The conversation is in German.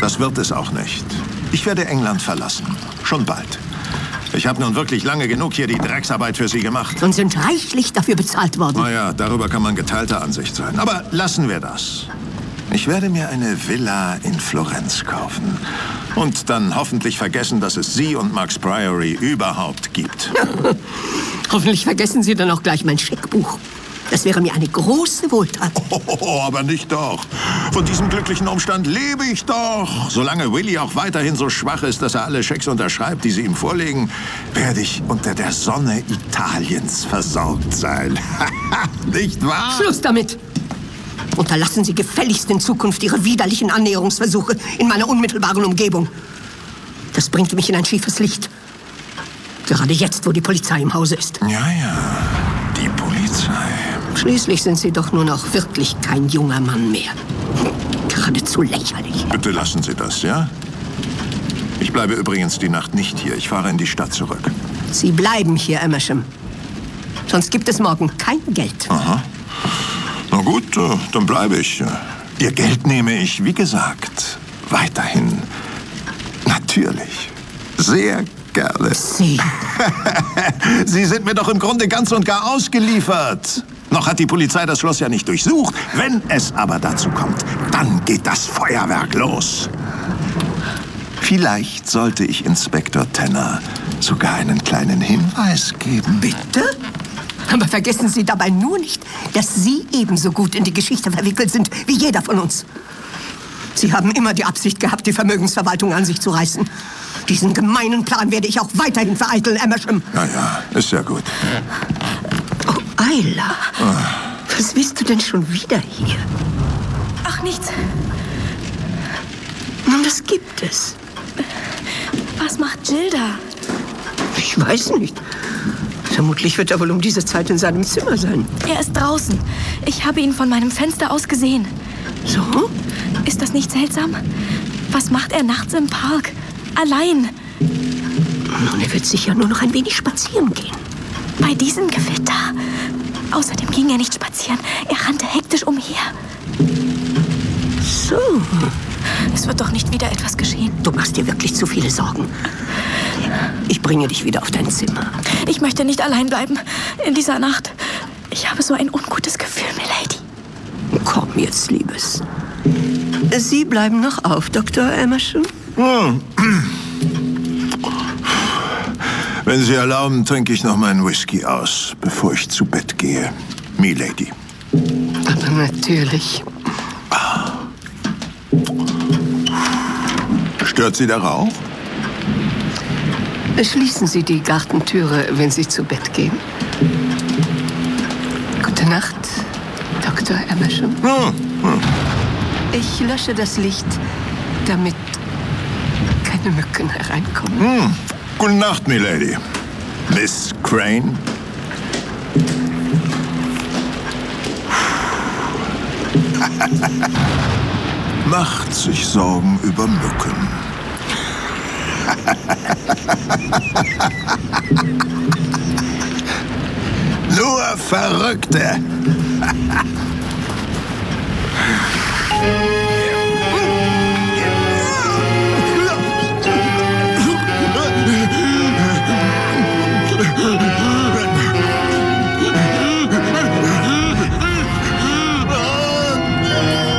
Das wird es auch nicht. Ich werde England verlassen. Schon bald. Ich habe nun wirklich lange genug hier die Drecksarbeit für Sie gemacht. Und sind reichlich dafür bezahlt worden. Naja, darüber kann man geteilter Ansicht sein. Aber lassen wir das. Ich werde mir eine Villa in Florenz kaufen. Und dann hoffentlich vergessen, dass es Sie und Max Priory überhaupt gibt. Hoffentlich vergessen Sie dann auch gleich mein Scheckbuch. Das wäre mir eine große Wohltat. Oh, aber nicht doch. Von diesem glücklichen Umstand lebe ich doch. Solange Willy auch weiterhin so schwach ist, dass er alle Schecks unterschreibt, die Sie ihm vorlegen, werde ich unter der Sonne Italiens versorgt sein. Nicht wahr? Schluss damit! Unterlassen Sie gefälligst in Zukunft Ihre widerlichen Annäherungsversuche in meiner unmittelbaren Umgebung. Das bringt mich in ein schiefes Licht. Gerade jetzt, wo die Polizei im Hause ist. Ja, die Polizei. Schließlich sind Sie doch nur noch wirklich kein junger Mann mehr. Geradezu lächerlich. Bitte lassen Sie das, ja? Ich bleibe übrigens die Nacht nicht hier. Ich fahre in die Stadt zurück. Sie bleiben hier, Amersham. Sonst gibt es morgen kein Geld. Aha. Na gut, dann bleibe ich. Ihr Geld nehme ich, wie gesagt, weiterhin. Natürlich. Sehr gerne. Sie. Sie sind mir doch im Grunde ganz und gar ausgeliefert. Noch hat die Polizei das Schloss ja nicht durchsucht. Wenn es aber dazu kommt, dann geht das Feuerwerk los. Vielleicht sollte ich Inspektor Tanner sogar einen kleinen Hinweis geben. Bitte? Aber vergessen Sie dabei nur nicht, dass Sie ebenso gut in die Geschichte verwickelt sind wie jeder von uns. Sie haben immer die Absicht gehabt, die Vermögensverwaltung an sich zu reißen. Diesen gemeinen Plan werde ich auch weiterhin vereiteln, Amersham. Ja, ist ja gut. Oh, Ayla. Was willst du denn schon wieder hier? Ach, nichts. Nun, das gibt es. Was macht Jill da? Ich weiß nicht. Vermutlich wird er wohl um diese Zeit in seinem Zimmer sein. Er ist draußen. Ich habe ihn von meinem Fenster aus gesehen. So? Ist das nicht seltsam? Was macht er nachts im Park? Allein. Nun, er wird sicher nur noch ein wenig spazieren gehen. Bei diesem Gewitter. Außerdem ging er nicht spazieren. Er rannte hektisch umher. So. Es wird doch nicht wieder etwas geschehen. Du machst dir wirklich zu viele Sorgen. Ich bringe dich wieder auf dein Zimmer. Ich möchte nicht allein bleiben in dieser Nacht. Ich habe so ein ungutes Gefühl, Milady. Komm jetzt, Liebes. Sie bleiben noch auf, Dr. Amersham? Wenn Sie erlauben, trinke ich noch meinen Whisky aus, bevor ich zu Bett gehe. Milady. Aber natürlich. Stört Sie der Rauch? Schließen Sie die Gartentüre, wenn Sie zu Bett gehen. Gute Nacht, Dr. Amersham. Ich lösche das Licht, damit keine Mücken hereinkommen. Gute Nacht, Milady. Miss Crane. Macht sich Sorgen über Mücken. Nur Verrückte.